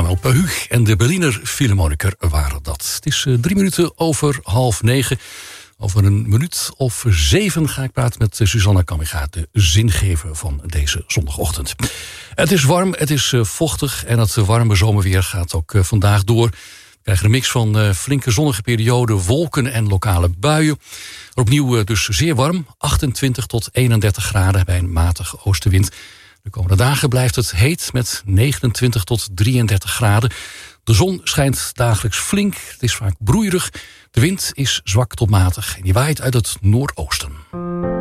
Samuel Pahuug en de Berliner Philharmoniker waren dat. Het is 3 minuten over 8:30. Over een minuut of 7 ga ik praten met Susanna Kamminga, de zingever van deze zondagochtend. Het is warm, het is vochtig en het warme zomerweer gaat ook vandaag door. We krijgen een mix van flinke zonnige perioden, wolken en lokale buien. Opnieuw dus zeer warm, 28 tot 31 graden bij een matige oostenwind. De komende dagen blijft het heet met 29 tot 33 graden. De zon schijnt dagelijks flink, het is vaak broeierig. De wind is zwak tot matig en die waait uit het noordoosten.